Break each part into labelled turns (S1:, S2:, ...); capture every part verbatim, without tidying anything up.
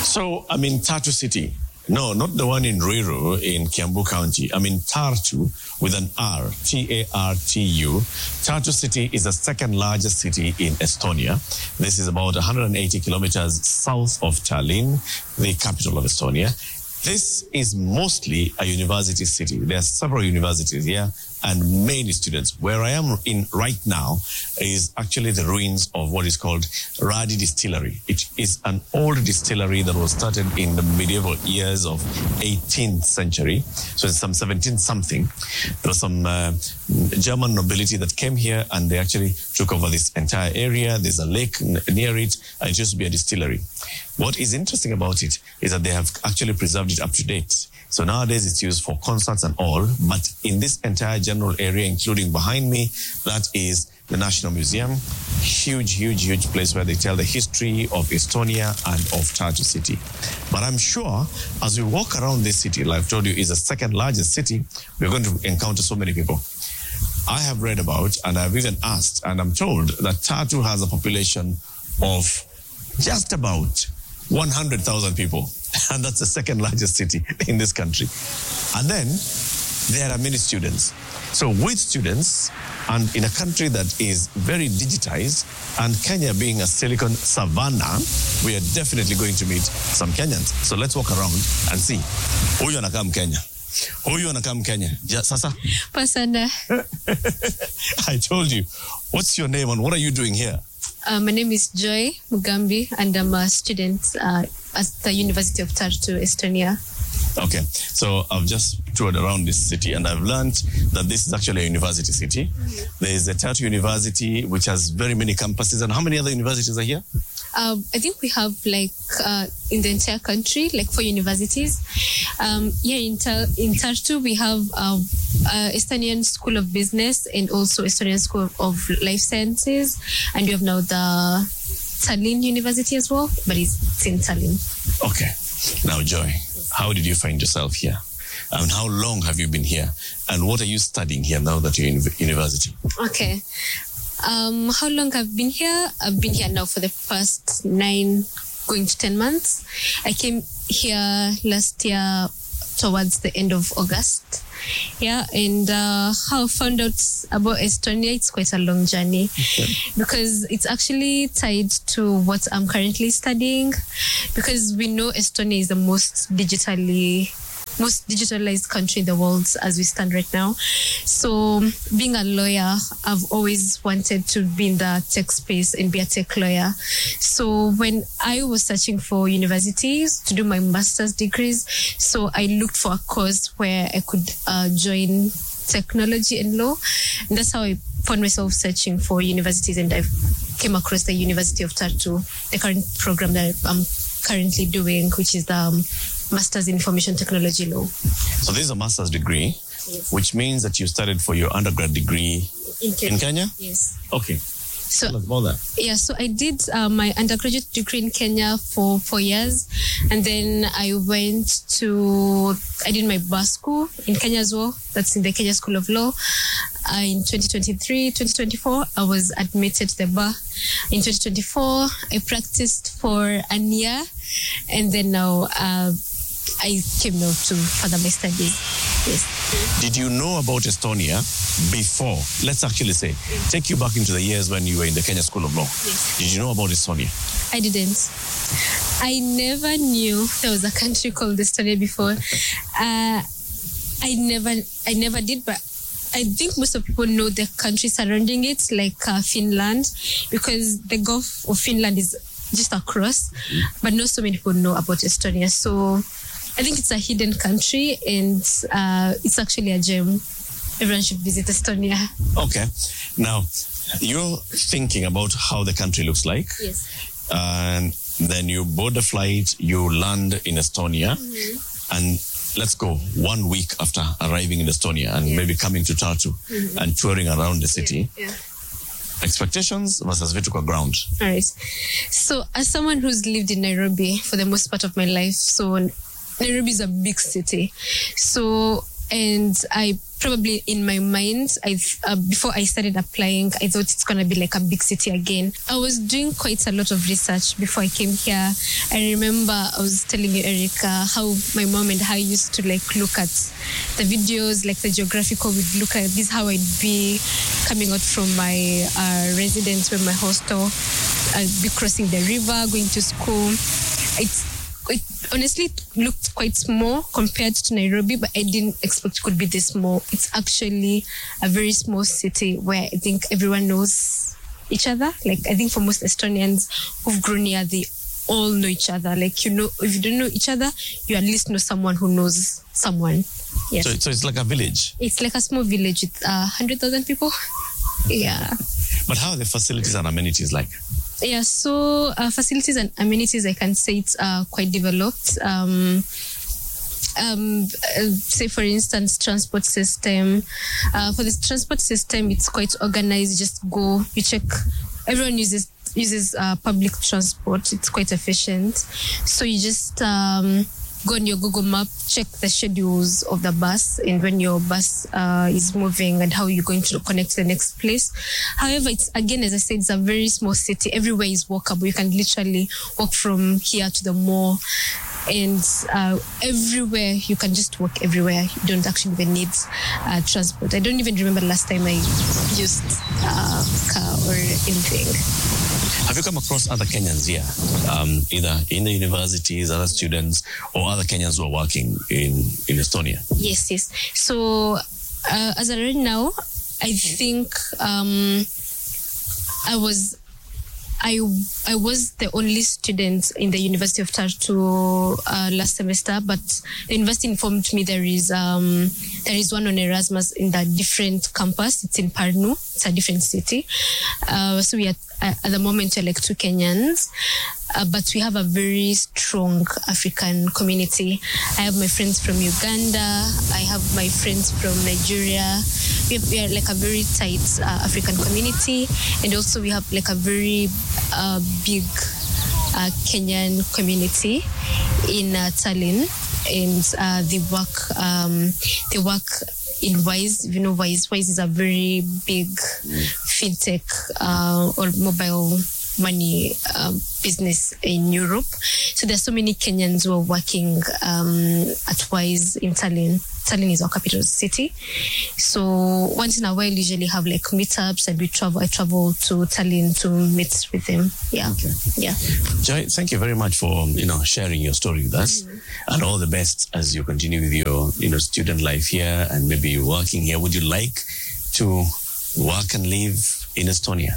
S1: So, I mean, Tartu City. No, not the one in Ruiru in Kiambu County. I mean, Tartu with an R, T A R T U. Tartu City is the second largest city in Estonia. This is about one hundred eighty kilometers south of Tallinn, the capital of Estonia. This is mostly a university city. There are several universities here and many students. Where I am in right now is actually the ruins of what is called Radi Distillery. It is an old distillery that was started in the medieval years of eighteenth century. So it's some seventeenth something. There was some uh, German nobility that came here and they actually took over this entire area. There's a lake near it and it used to be a distillery. What is interesting about it is that they have actually preserved it up to date. So nowadays it's used for concerts and all, but in this entire general area, including behind me, that is the National Museum. Huge, huge, huge place where they tell the history of Estonia and of Tartu City. But I'm sure as we walk around this city, like I've told you, is the second largest city, we're going to encounter so many people. I have read about, and I've even asked, and I'm told that Tartu has a population of just about one hundred thousand people. And that's the second largest city in this country. And then there are many students. So with students, and in a country that is very digitized, and Kenya being a silicon savannah, we are definitely going to meet some Kenyans. So let's walk around and see. Huyu anakaa Mkenya. Huyu anakaa Mkenya. Ja, sasa?
S2: Pasanda.
S1: I told you. What's your name and what are you doing here?
S2: Uh, my name is Joy Mugambi and I'm a student uh, at the University of Tartu, Estonia.
S1: Okay, so I've just toured around this city and I've learned that this is actually a university city. Mm-hmm. There is a Tartu University which has very many campuses. And how many other universities are here?
S2: Um, I think we have like uh, in the entire country, like four universities. Um, yeah, in, Tar- in Tartu we have uh, uh, Estonian School of Business and also Estonian School of Life Sciences. And we have now the Tallinn University as well, but it's in Tallinn.
S1: Okay. Now, Joy, how did you find yourself here? And how long have you been here? And what are you studying here now that you're in university?
S2: Okay. Um, how long I've been here? I've been here now for the past nine, going to ten months. I came here last year towards the end of August. Yeah, and uh, how I found out about Estonia, it's quite a long journey okay. because it's actually tied to what I'm currently studying, because we know Estonia is the most digitally most digitalized country in the world as we stand right now. So being a lawyer, I've always wanted to be in the tech space and be a tech lawyer. So when I was searching for universities to do my master's degrees, so I looked for a course where I could uh, join technology and law. And that's how I found myself searching for universities, and I came across the University of Tartu, the current program that I'm currently doing, which is the um, Master's in Information Technology Law.
S1: So this is a master's degree, yes. which means that you studied for your undergrad degree
S2: in Kenya.
S1: In Kenya?
S2: Yes.
S1: Okay.
S2: So,
S1: Tell us about that.
S2: Yeah, so I did uh, my undergraduate degree in Kenya for four years. And then I went to, I did my bar school in Kenya as well. That's in the Kenya School of Law. Uh, in twenty twenty-three, twenty twenty-four, I was admitted to the bar. In twenty twenty-four, I practiced for a year. And then now uh, I came now to further my studies. Yes.
S1: Did you know about Estonia before? Let's actually say, take you back into the years when you were in the Kenya School of Law.
S2: Yes.
S1: Did you know about Estonia?
S2: I didn't. I never knew there was a country called Estonia before. Uh, I never, I never did, but I think most of people know the countries surrounding it, like uh, Finland, because the Gulf of Finland is just across, but not so many people know about Estonia. So I think it's a hidden country, and uh, it's actually a gem. Everyone should visit Estonia.
S1: Okay. Now, you're thinking about how the country looks like.
S2: Yes.
S1: And then you board the flight, you land in Estonia,
S2: mm-hmm.
S1: and let's go one week after arriving in Estonia and yeah. maybe coming to Tartu mm-hmm. and touring around the city.
S2: Yeah. Yeah.
S1: Expectations versus vitu kwa ground.
S2: All right. So as someone who's lived in Nairobi for the most part of my life, so Nairobi is a big city. So, and I probably in my mind, I uh, before I started applying, I thought it's gonna be like a big city again. I was doing quite a lot of research before I came here. I remember I was telling you, Erica, how my mom and I used to like look at the videos, like the geographical. We'd look at this, how I'd be coming out from my uh, residence with my hostel. I'd be crossing the river, going to school. It's It honestly looked quite small compared to Nairobi, but I didn't expect it could be this small. It's actually a very small city where I think everyone knows each other. Like, I think for most Estonians who've grown here, they all know each other. Like, you know, if you don't know each other, you at least know someone who knows someone. Yes.
S1: So, so it's like a village?
S2: It's like a small village with uh, one hundred thousand people. Yeah.
S1: But how are the facilities and amenities like?
S2: Yeah, so uh, facilities and amenities, I can say it's uh, quite developed. Um, um, uh, say, for instance, transport system. Uh, for the transport system, it's quite organized. You just go, you check. Everyone uses uses uh, public transport. It's quite efficient. So you just um, go on your Google Map, check the schedules of the bus and when your bus uh, is moving and how you're going to connect to the next place. However, it's again, as I said, it's a very small city. Everywhere is walkable. You can literally walk from here to the mall, and uh, everywhere you can just walk everywhere. You don't actually even need uh, transport. I don't even remember the last time I used a uh, car or anything.
S1: Have you come across other Kenyans here, um, either in the universities, other students, or other Kenyans who are working in, in Estonia?
S2: Yes, yes. So uh, as of right now, I think um, I was I I was the only student in the University of Tartu uh, last semester, but the university informed me there is um, there is one on Erasmus in the different campus. It's in Pärnu. It's a different city. Uh, so we are uh, at the moment we're like two Kenyans, uh, but we have a very strong African community. I have my friends from Uganda. I have my friends from Nigeria. We, have, we are like a very tight uh, African community, and also we have like a very uh, big uh, Kenyan community in uh, Tallinn, and uh, they work um, they work in Wise. You know, Wise Wise is a very big fintech uh, or mobile money uh, business in Europe. So there's so many Kenyans who are working um, at Wise in Tallinn. Tallinn is our capital city. So once in a while, usually have like meetups, and we travel. I travel to Tallinn to meet with them. Yeah,
S1: okay.
S2: Yeah.
S1: Joy, thank you very much for you know sharing your story with us, mm-hmm. and all the best as you continue with your you know student life here and maybe working here. Would you like to work and live in Estonia?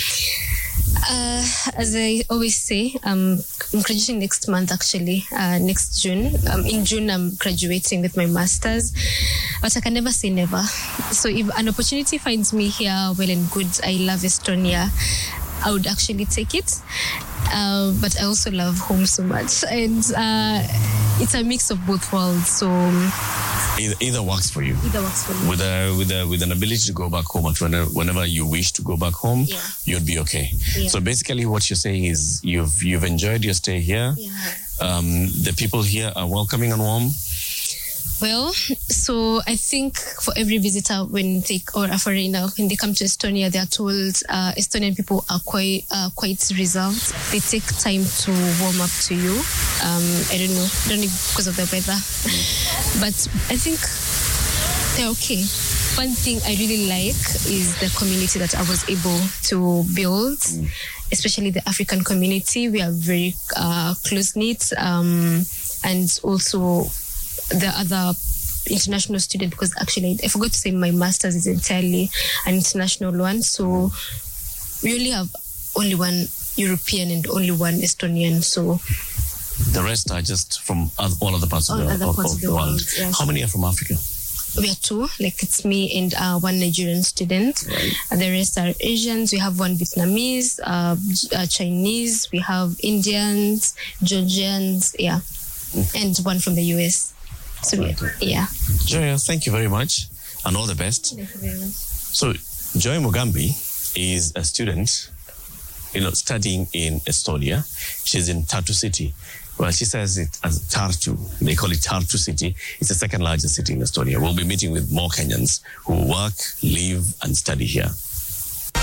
S2: Uh, as I always say, um, I'm graduating next month, actually, uh, next June. Um, in June, I'm graduating with my master's, but I can never say never. So if an opportunity finds me here, well and good, I love Estonia, I would actually take it. Uh, but I also love home so much. And uh, it's a mix of both worlds. So
S1: Either, either works for you.
S2: Either works for me.
S1: With a with a with an ability to go back home at whenever, whenever you wish to go back home,
S2: yeah.
S1: you'd be okay.
S2: Yeah.
S1: So basically, what you're saying is you've you've enjoyed your stay here.
S2: Yeah.
S1: Um, the people here are welcoming and warm.
S2: Well, so I think for every visitor when they or a foreigner when they come to Estonia, they are told uh, Estonian people are quite uh, quite reserved. They take time to warm up to you. Um, I don't know, I don't know because of the weather, but I think they're okay. One thing I really like is the community that I was able to build, mm. especially the African community. We are very uh, close knit, um, and also the other international student, because actually I forgot to say my master's is entirely an international one. So we only have only one European and only one Estonian. So
S1: the rest are just from all other parts of the,
S2: other
S1: of,
S2: parts
S1: of
S2: of the
S1: the world.
S2: world. Yes.
S1: How many are from Africa?
S2: We are two, like it's me and uh, one Nigerian student.
S1: Right.
S2: Uh, the rest are Asians. We have one Vietnamese, uh, uh, Chinese. We have Indians, Georgians, yeah, mm. and one from the U S. So right. we, yeah.
S1: Joy, thank you very much, and all the best.
S2: Thank you very much.
S1: So Joy Mugambi is a student, you know, studying in Estonia. She's in Tartu City. Well, she says it as Tartu. They call it Tartu City. It's the second largest city in Estonia. We'll be meeting with more Kenyans who work, live, and study here.